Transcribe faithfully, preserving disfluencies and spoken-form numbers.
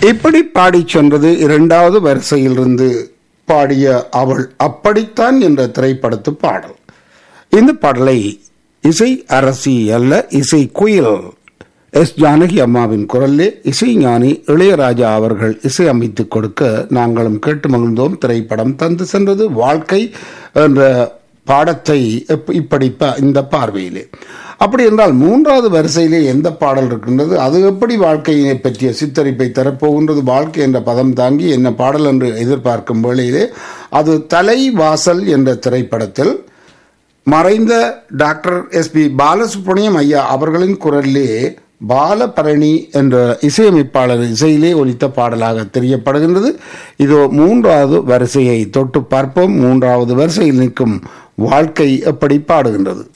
இப்படி பாடிச் சென்றது இரண்டாவது வரிசையிலிருந்து பாடிய அவள் அப்படித்தான் என்ற திரைப்படத்து பாடல். இந்த பாடலை இசை அரசி அல்ல, இசை குயில் எஸ் ஜானகி அம்மாவின் குரலிலே இசை ஞானி இளையராஜா அவர்கள் இசை அமைத்துக் கொடுக்க நாங்களும் கேட்டு மகிழ்ந்தோம். திரைப்படம் தந்து சென்றது வாழ்க்கை என்ற பாடத்தை இப்படி இந்த பார்வையிலே. அப்படி என்றால் மூன்றாவது வரிசையிலே எந்த பாடல் இருக்கின்றது, அது எப்படி வாழ்க்கையை பற்றிய சித்தரிப்பை தரப்போகின்றது, வாழ்க்கை என்ற பதம் தாங்கி என்ன பாடல் என்று எதிர்பார்க்கும் வேளையிலே அது தலைவாசல் என்ற திரைப்படத்தில் மறைந்த டாக்டர் எஸ் பி பாலசுப்ரமணியம் ஐயா அவர்களின் குரலிலே பாலபரணி என்ற இசையமைப்பாளர் இசையிலே ஒலித்த பாடலாக தெரியப்படுகின்றது. இதோ மூன்றாவது வரிசையை தொட்டு பார்ப்போம். மூன்றாவது வரிசையில் நிற்கும் வாழ்க்கை எப்படி பாடுகின்றது.